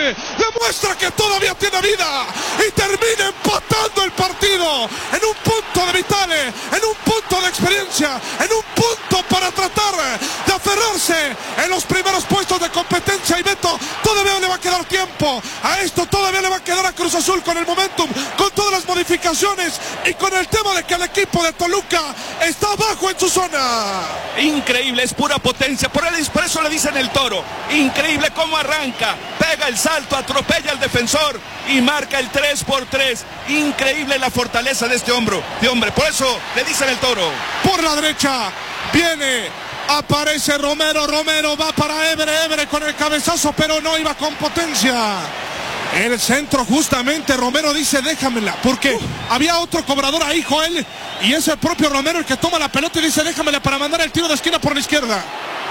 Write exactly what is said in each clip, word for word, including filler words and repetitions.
Adelante, demuestra que todavía tiene vida y termina empatando el partido en un punto de vitales, en un punto de experiencia, en un punto para tratar de aferrarse en los primeros puestos de competencia. Y Beto, todavía le va a quedar tiempo a esto, todavía le va a quedar a Cruz Azul con el momentum, con todas las modificaciones y con el tema de que el equipo de Toluca está abajo en su zona. Increíble, es pura potencia, por, el, por eso le dicen el Toro. Increíble cómo arranca, pega el salto, atropella al defensor y marca el tres por tres. Increíble la fortaleza de este hombro, de hombre, por eso le dicen el Toro. Por la derecha viene, aparece Romero, Romero va para Évere, Évere con el cabezazo, pero no iba con potencia. El centro justamente, Romero dice déjamela, porque uh. había otro cobrador ahí, Joel, y es el propio Romero el que toma la pelota y dice déjamela para mandar el tiro de esquina por la izquierda.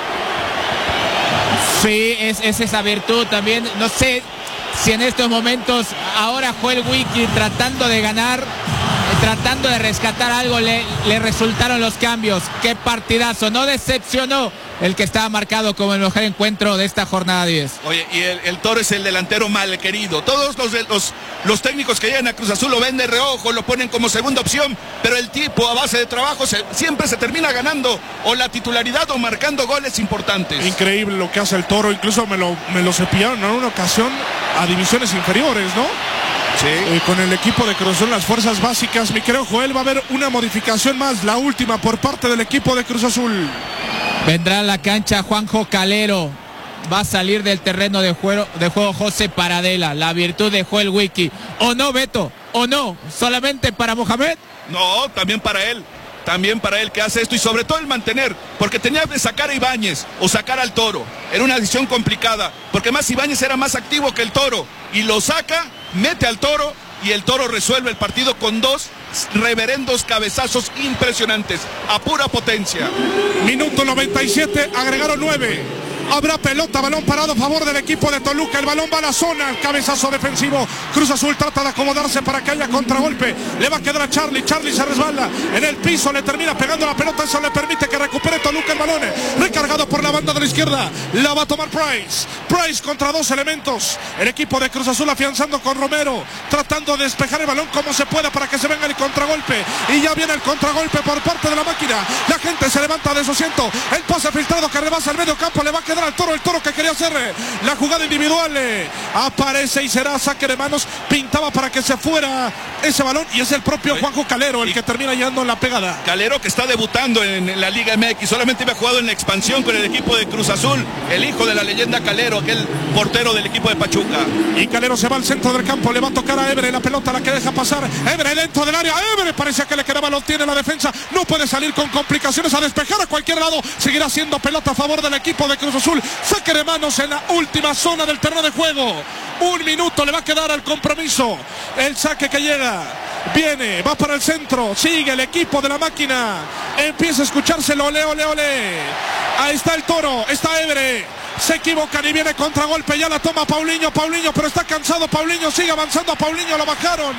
Sí, es, es esa virtud también. No sé si en estos momentos ahora Joel Wiki tratando de ganar, tratando de rescatar algo, le, le resultaron los cambios. Qué partidazo, no decepcionó el que estaba marcado como el mejor encuentro de esta jornada diez. Oye, y el, el Toro es el delantero mal querido. Todos los, los, los técnicos que llegan a Cruz Azul lo ven de reojo, lo ponen como segunda opción, pero el tipo a base de trabajo se, siempre se termina ganando o la titularidad o marcando goles importantes. Increíble lo que hace el Toro, incluso me lo, me lo cepillaron en una ocasión a divisiones inferiores, ¿no? Sí. Eh, con el equipo de Cruz Azul, las fuerzas básicas. Mi querido Joel, va a haber una modificación más, la última por parte del equipo de Cruz Azul. Vendrá a la cancha Juanjo Calero. Va a salir del terreno de juego, de juego José Paradela. La virtud de Joel Wiki. ¿O no, Beto? ¿O no? ¿Solamente para Mohamed? No, también para él. También para él que hace esto y sobre todo el mantener. Porque tenía que sacar a Ibáñez o sacar al Toro. Era una decisión complicada. Porque más Ibáñez era más activo que el Toro. Y lo saca, mete al Toro y el Toro resuelve el partido con dos reverendos cabezazos impresionantes, a pura potencia. Minuto noventa y siete, agregaron nueve. Habrá pelota, balón parado a favor del equipo de Toluca. El balón va a la zona, el cabezazo defensivo. Cruz Azul trata de acomodarse para que haya contragolpe. Le va a quedar a Charlie, Charlie se resbala en el piso, le termina pegando la pelota. Eso le permite que recupere Toluca el balón. Recargado por la banda de la izquierda, la va a tomar Price. Price contra dos elementos. El equipo de Cruz Azul afianzando con Romero, tratando de despejar el balón como se pueda para que se venga el contragolpe. Y ya viene el contragolpe por parte de la máquina. La gente se levanta de su asiento. El pase filtrado que rebasa el medio campo, le va a quedar al Toro, el Toro que quería hacer la jugada individual, eh, aparece y será saque de manos. Pintaba para que se fuera ese balón y es el propio Juanjo Calero el que termina llegando en la pegada. Calero que está debutando en la Liga M X, solamente había jugado en la expansión con el equipo de Cruz Azul, el hijo de la leyenda Calero, aquel portero del equipo de Pachuca. Y Calero se va al centro del campo, le va a tocar a Évere, la pelota la que deja pasar, Évere dentro del área, Évere parecía que le quedaba, lo tiene la defensa, no puede salir con complicaciones a despejar a cualquier lado, seguirá siendo pelota a favor del equipo de Cruz Azul. Saque de manos en la última zona del terreno de juego. Un minuto le va a quedar al compromiso. El saque que llega, viene, va para el centro, sigue el equipo de la máquina. Empieza a escuchárselo, ole, ole, ole. Ahí está el Toro, está Évere. Se equivocan y viene contragolpe, ya la toma Paulinho, Paulinho, pero está cansado Paulinho, sigue avanzando a Paulinho, lo bajaron.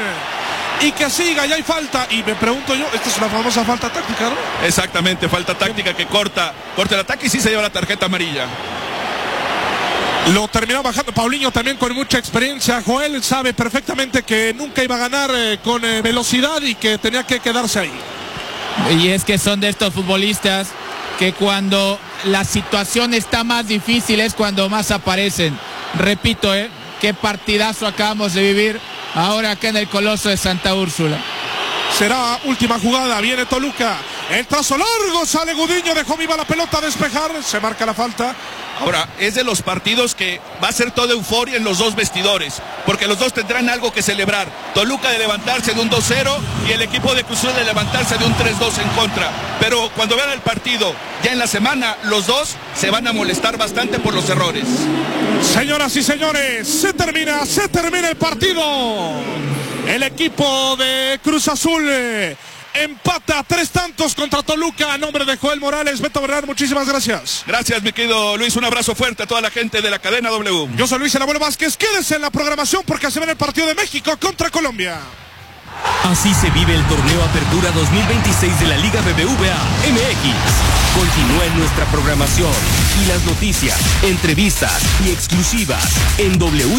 Y que siga, ya hay falta. Y me pregunto yo, esta es una famosa falta táctica, ¿no? Exactamente, falta táctica que corta, corta el ataque y sí se lleva la tarjeta amarilla. Lo terminó bajando Paulinho también con mucha experiencia. Joel sabe perfectamente que nunca iba a ganar eh, con eh, velocidad y que tenía que quedarse ahí. Y es que son de estos futbolistas que cuando la situación está más difícil es cuando más aparecen. Repito, eh, qué partidazo acabamos de vivir ahora acá en el Coloso de Santa Úrsula. Será última jugada, viene Toluca. El trazo largo, sale Gudiño, dejó viva la pelota a despejar, se marca la falta. Ahora, es de los partidos que va a ser toda euforia en los dos vestidores, porque los dos tendrán algo que celebrar. Toluca de levantarse de un dos cero y el equipo de Cruz Azul de levantarse de un tres dos en contra. Pero cuando vean el partido ya en la semana, los dos se van a molestar bastante por los errores. Señoras y señores, se termina, se termina el partido. El equipo de Cruz Azul eh, empata tres tantos contra Toluca a nombre de Joel Morales. Beto Bernal, muchísimas gracias. Gracias, mi querido Luis. Un abrazo fuerte a toda la gente de la cadena W. Yo soy Luis El Abuelo Vázquez. Quédese en la programación porque se viene el partido de México contra Colombia. Así se vive el torneo Apertura dos mil veintiséis de la Liga B B V A M X. Continúa en nuestra programación y las noticias, entrevistas y exclusivas en W.